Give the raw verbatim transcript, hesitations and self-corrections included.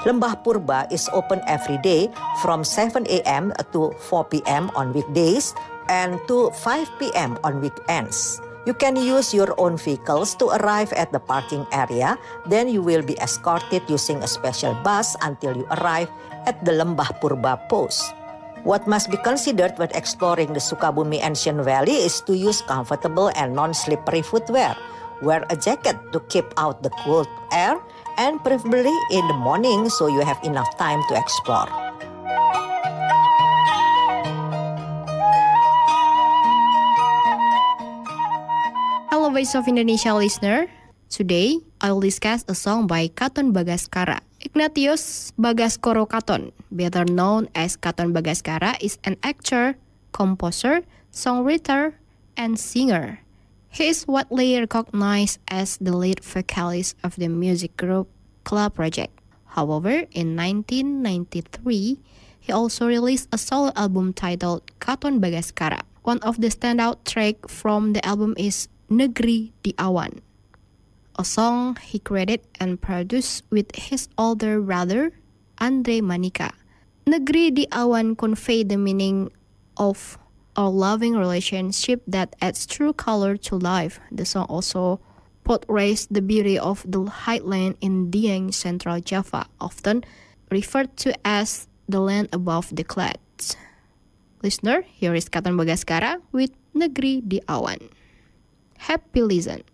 Lembah Purba is open every day from seven a.m. to four p.m. on weekdays and to five p.m. on weekends. You can use your own vehicles to arrive at the parking area, then you will be escorted using a special bus until you arrive at the Lembah Purba post. What must be considered when exploring the Sukabumi Ancient Valley is to use comfortable and non-slippery footwear. Wear a jacket to keep out the cold air, and preferably in the morning so you have enough time to explore. Hello Voice of Indonesia listener. Today, I'll discuss a song by Katon Bagaskara. Ignatius Bagaskoro Katon, better known as Katon Bagaskara, is an actor, composer, songwriter, and singer. He is widely recognized as the lead vocalist of the music group Club Project. However, in nineteen ninety-three, he also released a solo album titled Katon Bagaskara. One of the standout tracks from the album is Negeri di Awan, a song he created and produced with his older brother, Andre Manika. Negeri di Awan conveyed the meaning of a loving relationship that adds true color to life. The song also portrays the beauty of the highland in Dieng, Central Java, often referred to as the land above the clouds. Listener, here is Katon Bagaskara with Negeri di Awan. Happy listen.